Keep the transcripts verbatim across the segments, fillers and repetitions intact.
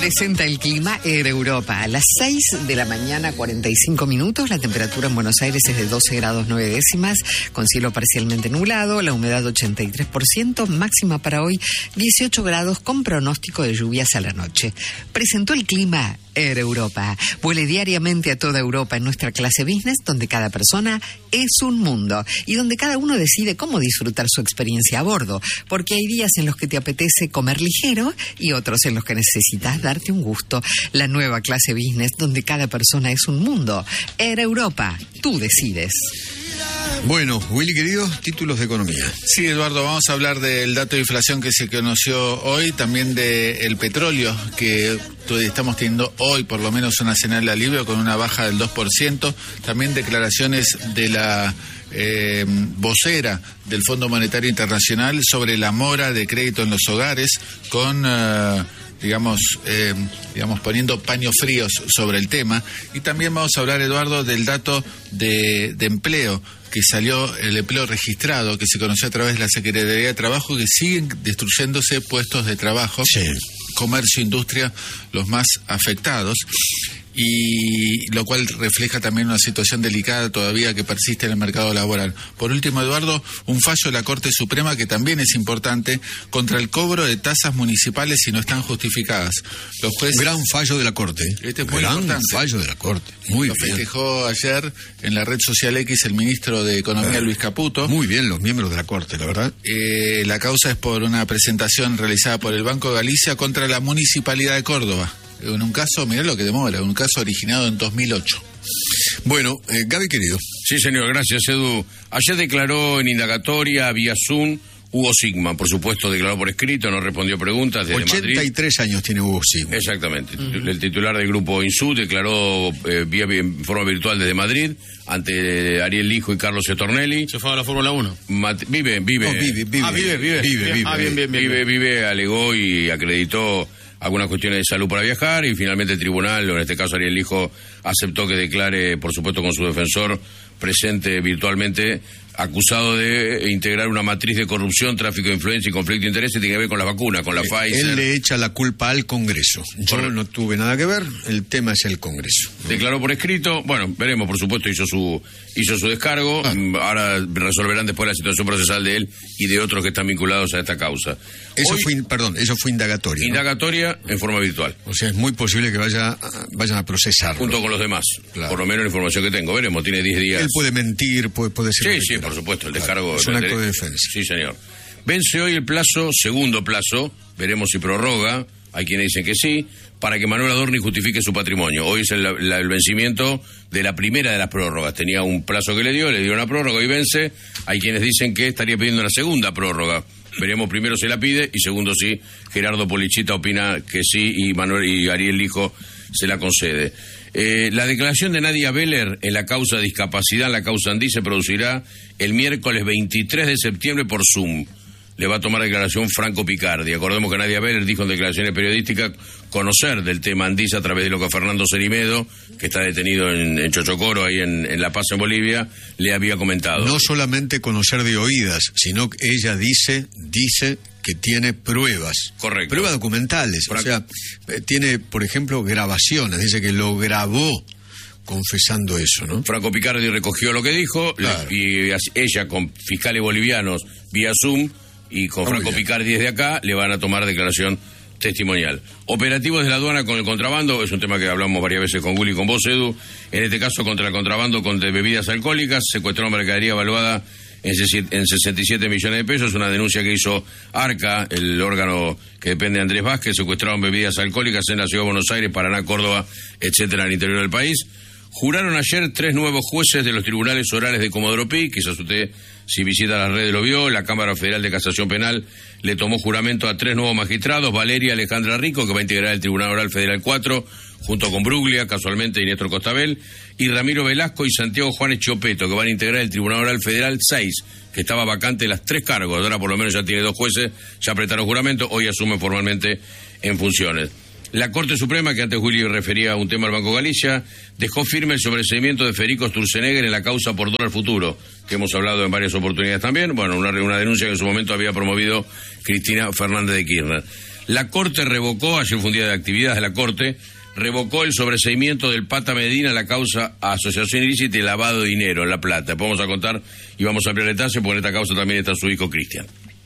presenta el clima Air Europa. A las seis de la mañana, cuarenta y cinco minutos, la temperatura en Buenos Aires es de doce grados nueve décimas, con cielo parcialmente nublado, la humedad ochenta y tres por ciento, máxima para hoy dieciocho grados, con pronóstico de lluvias a la noche. Presentó el clima Air Europa. Vuele diariamente a toda Europa en nuestra clase business, donde cada persona es un mundo y donde cada uno decide cómo disfrutar su experiencia a bordo, porque hay días en los que te apetece comer ligero y otros en los que necesitas darte un gusto. La nueva clase business, donde cada persona es un mundo. Air Europa, tú decides. Bueno, Willy, querido, títulos de economía. Sí, Eduardo, vamos a hablar del dato de inflación que se conoció hoy, también del petróleo, que estamos teniendo hoy por lo menos una señal de alivio con una baja del dos por ciento, también declaraciones de la eh, vocera del Fondo Monetario Internacional sobre la mora de crédito en los hogares, con... Uh, digamos, eh, digamos poniendo paños fríos sobre el tema. Y también vamos a hablar, Eduardo, del dato de, de empleo que salió, el empleo registrado, que se conoció a través de la Secretaría de Trabajo, que siguen destruyéndose puestos de trabajo. Sí. Comercio, industria, los más afectados. Y lo cual refleja también una situación delicada todavía que persiste en el mercado laboral. Por último, Eduardo, un fallo de la Corte Suprema que también es importante contra el cobro de tasas municipales si no están justificadas. Los jueces... Gran fallo de la Corte. Este es muy Gran importante. fallo de la Corte. Muy Lo bien. festejó ayer en la red social X el ministro de Economía, Luis Caputo. Muy bien los miembros de la Corte, la verdad. Eh, la causa es por una presentación realizada por el Banco de Galicia contra la Municipalidad de Córdoba. En un caso, mirá lo que demora, un caso originado en dos mil ocho. Bueno, eh, Gaby, querido. Sí, señor, gracias, Edu. Ayer declaró en indagatoria vía Zoom Hugo Sigman, por supuesto declaró por escrito, no respondió preguntas desde Madrid. ochenta y tres años tiene Hugo Sigman. Exactamente. Uh-huh. El titular del grupo INSUD declaró eh, vía, en forma virtual desde Madrid ante Ariel Lijo y Carlos Etornelli. Se fue a la Fórmula uno. Mat- vive, vive. No, vive, vive. Ah, vive, vive. Vive, vive. Ah, bien, bien, bien. Vive, vive, alegó y acreditó algunas cuestiones de salud para viajar, y finalmente el tribunal, o en este caso Ariel Lijo, aceptó que declare, por supuesto con su defensor presente virtualmente, acusado de integrar una matriz de corrupción, tráfico de influencia y conflicto de intereses. Tiene que ver con la vacuna, con la Eh, Pfizer. Él le echa la culpa al Congreso. Yo Correcto. no tuve nada que ver, el tema es el Congreso. Declaró por escrito, bueno, veremos, por supuesto, hizo su hizo su descargo, Ah. ahora resolverán después la situación procesal de él y de otros que están vinculados a esta causa. Eso Hoy, fue, perdón, eso fue indagatorio, ¿no? indagatoria en forma virtual, O sea, es muy posible que vaya a- vayan a procesarlo. junto con los demás, Claro. por lo menos la información que tengo, veremos, tiene diez días. Él puede mentir, puede, puede ser... Sí, lo que sí, quiera. por supuesto, el Claro, descargo... es un acto de defensa. Sí, señor. Vence hoy el plazo, segundo plazo, veremos si prorroga, hay quienes dicen que sí, para que Manuel Adorni justifique su patrimonio. Hoy es el, la- el vencimiento de la primera de las prórrogas. Tenía un plazo que le dio, le dio una prórroga y vence. Hay quienes dicen que estaría pidiendo una segunda prórroga. Veremos primero si la pide y segundo si Gerardo Polichita opina que sí y Manuel y Ariel Lijo se la concede. Eh, la declaración de Nadia Beller en la causa de discapacidad, la causa Andí, se producirá el miércoles veintitrés de septiembre por Zoom. Le va a tomar declaración Franco Picardi. Acordemos que Nadia Beller dijo en declaraciones periodísticas conocer del tema Andís a través de lo que Fernando Cerimedo, que está detenido en, en Chochocoro, ahí en, en La Paz, en Bolivia, le había comentado. No solamente conocer de oídas, sino que ella dice, dice que tiene pruebas. Correcto. Pruebas documentales. Franco. O sea, eh, tiene, por ejemplo, grabaciones. Dice que lo grabó confesando eso, ¿no? Franco Picardi recogió lo que dijo, Claro. le- y as- ella con fiscales bolivianos vía Zoom, y con Muy Franco bien. Picardi desde acá le van a tomar declaración testimonial. Operativos de la aduana con el contrabando, es un tema que hablamos varias veces con Willy y con vos, Edu. En este caso contra el contrabando con de bebidas alcohólicas, secuestró mercadería evaluada en sesenta y siete millones de pesos, una denuncia que hizo ARCA, el órgano que depende de Andrés Vázquez. Secuestraron bebidas alcohólicas en la ciudad de Buenos Aires, Paraná, Córdoba, etcétera, en el interior del país. Juraron ayer tres nuevos jueces de los tribunales orales de Comodoro Pi, quizás usted, si visita las redes, lo vio. La Cámara Federal de Casación Penal le tomó juramento a tres nuevos magistrados: Valeria Alejandra Rico, que va a integrar el Tribunal Oral Federal cuatro, junto con Bruglia, casualmente, y Néstor Costabel, y Ramiro Velasco y Santiago Juárez Chiopeto, que van a integrar el Tribunal Oral Federal seis, que estaba vacante las tres cargos. Ahora por lo menos ya tiene dos jueces, ya prestaron juramento, hoy asumen formalmente en funciones. La Corte Suprema, que antes Julio refería a un tema al Banco Galicia, dejó firme el sobreseimiento de Federico Sturzenegger en la causa por dólar futuro, que hemos hablado en varias oportunidades también. Bueno, una, una denuncia que en su momento había promovido Cristina Fernández de Kirchner. La Corte revocó, ayer fue un día de actividades de la Corte, revocó el sobreseimiento del Pata Medina a la causa asociación ilícita y lavado de dinero en La Plata. Vamos a contar y vamos a ampliar detalles porque en esta causa también está su hijo Cristian.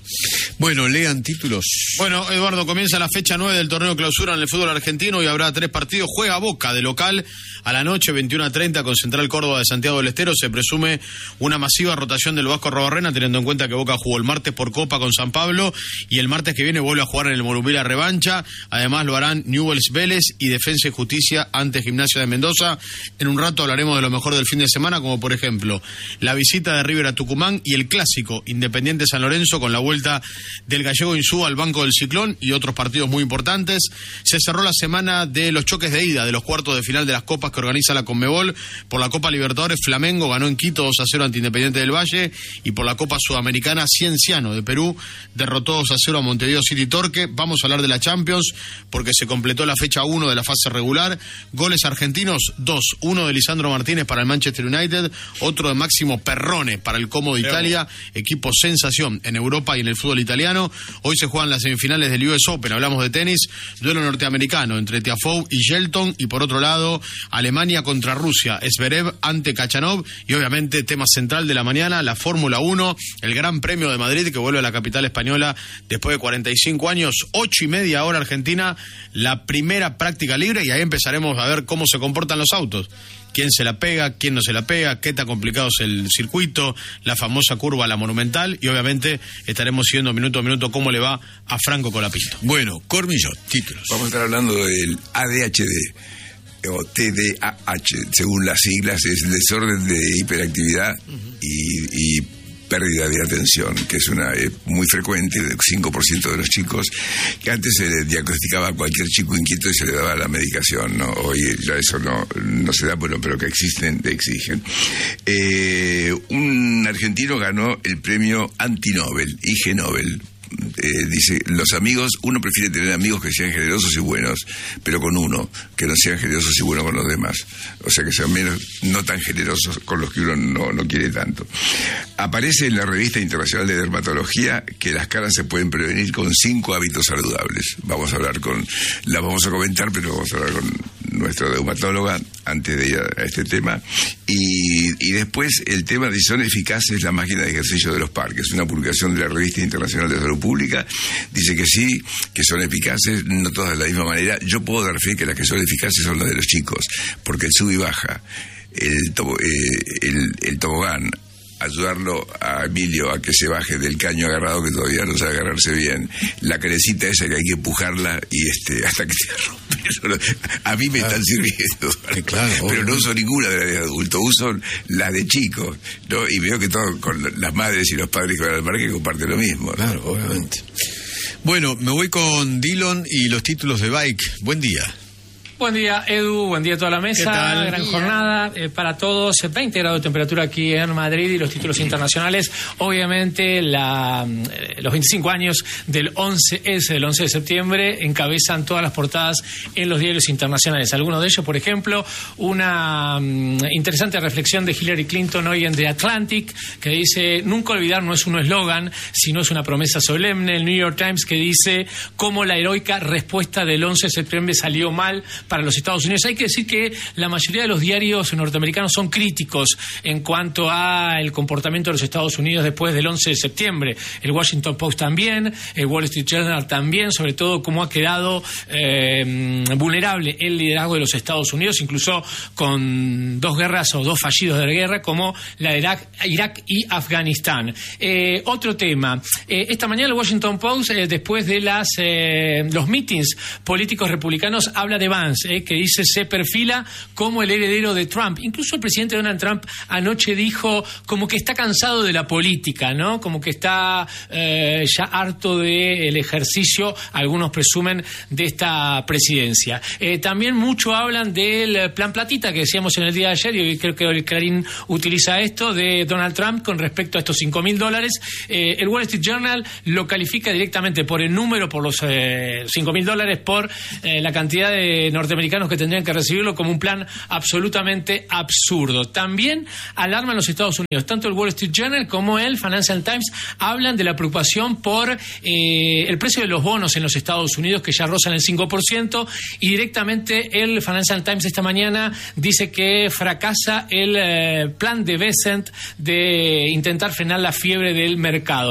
Bueno, lean títulos. Bueno, Eduardo, comienza la fecha nueve del torneo clausura en el fútbol argentino y habrá tres partidos. Juega Boca de local a la noche, veintiuno a treinta, con Central Córdoba de Santiago del Estero. Se presume una masiva rotación del Vasco Arrobarrena, teniendo en cuenta que Boca jugó el martes por Copa con San Pablo y el martes que viene vuelve a jugar en el Morumbí la revancha. Además lo harán Newell's Vélez y Defensa y Justicia ante Gimnasia de Mendoza. En un rato hablaremos de lo mejor del fin de semana, como por ejemplo la visita de River a Tucumán y el clásico Independiente San Lorenzo con la vuelta del gallego Insúa al banco del Ciclón y otros partidos muy importantes. Se cerró la semana de los choques de ida de los cuartos de final de las copas que organiza la Conmebol. Por la Copa Libertadores, Flamengo ganó en Quito dos a cero ante Independiente del Valle, y por la Copa Sudamericana, Cienciano de Perú derrotó dos a cero a Montevideo City Torque. Vamos a hablar de la Champions porque se completó la fecha uno de la fase regular. Goles argentinos, dos. Uno de Lisandro Martínez para el Manchester United, otro de Máximo Perrone para el Como de Italia, equipo sensación en Europa y en el fútbol italiano. Hoy se juegan las semifinales del U S Open, hablamos de tenis, duelo norteamericano entre Tiafoe y Shelton, y por otro lado, Alemania contra Rusia, Zverev ante Kachanov, y obviamente tema central de la mañana, la Fórmula uno, el Gran Premio de Madrid que vuelve a la capital española después de cuarenta y cinco años, ocho y media hora Argentina, la primera práctica libre, y ahí empezaremos a ver cómo se comportan los autos. Quién se la pega, quién no se la pega, qué tan complicado es el circuito, la famosa curva, la Monumental, y obviamente estaremos siguiendo minuto a minuto cómo le va a Franco Colapinto. Bueno, Cormillot, títulos. Vamos a estar hablando del A D H D, o T D A H, según las siglas, es el desorden de hiperactividad uh-huh. y, y pérdida de atención, que es una eh, muy frecuente, del cinco por ciento de los chicos, que antes se le diagnosticaba a cualquier chico inquieto y se le daba la medicación, ¿no? Hoy ya eso no, no se da, bueno, pero que existen, exigen. Eh, un argentino ganó el premio Antinobel, Ig Nobel. Eh, dice, los amigos, uno prefiere tener amigos que sean generosos y buenos, pero con uno, que no sean generosos y buenos con los demás, o sea, que sean menos, no tan generosos con los que uno no, no quiere tanto. Aparece en la Revista Internacional de Dermatología que las canas se pueden prevenir con cinco hábitos saludables. Vamos a hablar con, la vamos a comentar, pero vamos a hablar con nuestra dermatóloga antes de ir a este tema. Y, y después el tema de si son eficaces las máquinas de ejercicio de los parques. Una publicación de la Revista Internacional de Salud Pública dice que sí, que son eficaces, no todas de la misma manera. Yo puedo dar fe que las que son eficaces son las de los chicos, porque el sub y baja, el, tobo, eh, el, el tobogán, ayudarlo a Emilio a que se baje del caño agarrado que todavía no sabe agarrarse bien, la carecita esa que hay que empujarla y este hasta que se rompe. A mí me están sirviendo, claro, pero no uso ninguna de las de adulto, uso la de chico, ¿no? Y veo que todo con las madres y los padres que van al parque comparten lo mismo, ¿no? Claro, obviamente. Bueno, me voy con Dillon y los títulos de Bike. Buen día. Buen día, Edu, buen día a toda la mesa, gran jornada eh, para todos, veinte grados de temperatura aquí en Madrid y los títulos internacionales, obviamente la, eh, los veinticinco años del once ese, del once de septiembre, encabezan todas las portadas en los diarios internacionales. Algunos de ellos, por ejemplo, una um, interesante reflexión de Hillary Clinton hoy en The Atlantic, que dice, nunca olvidar no es un eslogan, sino es una promesa solemne. El New York Times, que dice, cómo la heroica respuesta del once de septiembre salió mal para los Estados Unidos. Hay que decir que la mayoría de los diarios norteamericanos son críticos en cuanto a el comportamiento de los Estados Unidos después del once de septiembre. El Washington Post también, el Wall Street Journal también, sobre todo cómo ha quedado eh, vulnerable el liderazgo de los Estados Unidos, incluso con dos guerras o dos fallidos de la guerra, como la de Irak, Irak y Afganistán. Eh, otro tema. Eh, esta mañana el Washington Post, eh, después de las eh, los meetings políticos republicanos, habla de Vance, Eh, que dice se perfila como el heredero de Trump. Incluso el presidente Donald Trump anoche dijo como que está cansado de la política, ¿no? Como que está eh, ya harto del ejercicio, algunos presumen, de esta presidencia. Eh, también mucho hablan del plan platita que decíamos en el día de ayer, y creo que el Clarín utiliza esto, de Donald Trump con respecto a estos cinco mil dólares. Eh, el Wall Street Journal lo califica directamente por el número, por los eh, cinco mil dólares, por eh, la cantidad de norteamericanos norteamericanos que tendrían que recibirlo como un plan absolutamente absurdo. También alarman los Estados Unidos. Tanto el Wall Street Journal como el Financial Times hablan de la preocupación por eh, el precio de los bonos en los Estados Unidos, que ya rozan el cinco por ciento, y directamente el Financial Times esta mañana dice que fracasa el eh, plan de Bessent de intentar frenar la fiebre del mercado.